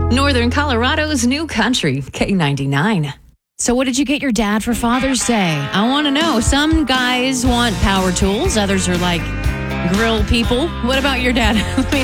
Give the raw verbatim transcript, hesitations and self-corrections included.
Northern Colorado's new country, K ninety-nine. So what did you get your dad for Father's Day? I want to know. Some guys want power tools. Others are like grill people. What about your dad? Let me